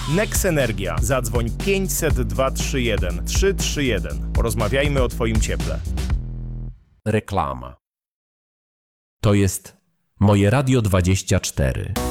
Nex Energia. Zadzwoń 500 231 331. Porozmawiajmy o Twoim cieple. Reklama. To jest Moje Radio 24.